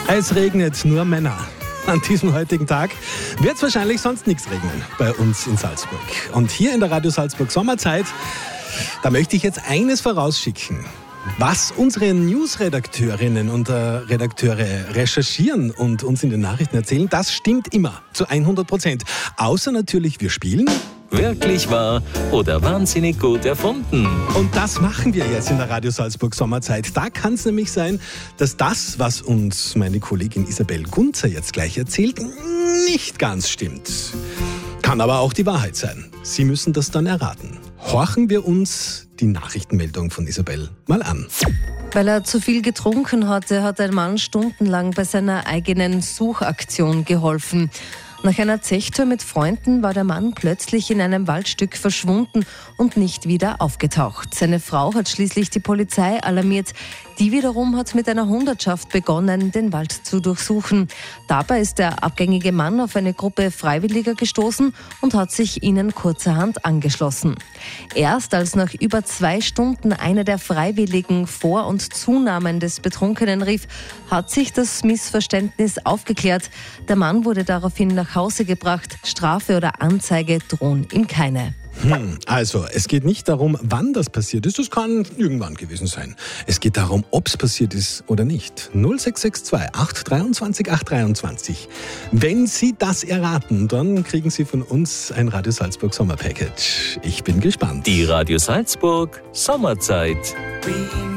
Es regnet nur Männer. An diesem heutigen Tag wird es wahrscheinlich sonst nichts regnen bei uns in Salzburg. Und hier in der Radio Salzburg Sommerzeit, da möchte ich jetzt eines vorausschicken. Was unsere News-Redakteurinnen und Redakteure recherchieren und uns in den Nachrichten erzählen, das stimmt immer zu 100%. Außer natürlich, wir spielen. Wirklich wahr oder wahnsinnig gut erfunden. Und das machen wir jetzt in der Radio Salzburg Sommerzeit. Da kann es nämlich sein, dass das, was uns meine Kollegin Isabel Gunzer jetzt gleich erzählt, nicht ganz stimmt. Kann aber auch die Wahrheit sein. Sie müssen das dann erraten. Horchen wir uns die Nachrichtenmeldung von Isabel mal an. Weil er zu viel getrunken hatte, hat ein Mann stundenlang bei seiner eigenen Suchaktion geholfen. Nach einer Zechtour mit Freunden war der Mann plötzlich in einem Waldstück verschwunden und nicht wieder aufgetaucht. Seine Frau hat schließlich die Polizei alarmiert. Die wiederum hat mit einer Hundertschaft begonnen, den Wald zu durchsuchen. Dabei ist der abgängige Mann auf eine Gruppe Freiwilliger gestoßen und hat sich ihnen kurzerhand angeschlossen. Erst als nach über 2 Stunden einer der Freiwilligen Vor- und Zunahmen des Betrunkenen rief, hat sich das Missverständnis aufgeklärt. Der Mann wurde daraufhin nach Hause gebracht. Strafe oder Anzeige drohen ihm keine. Also, es geht nicht darum, wann das passiert ist. Das kann irgendwann gewesen sein. Es geht darum, ob es passiert ist oder nicht. 0662 823 823. Wenn Sie das erraten, dann kriegen Sie von uns ein Radio Salzburg Sommerpackage. Ich bin gespannt. Die Radio Salzburg Sommerzeit.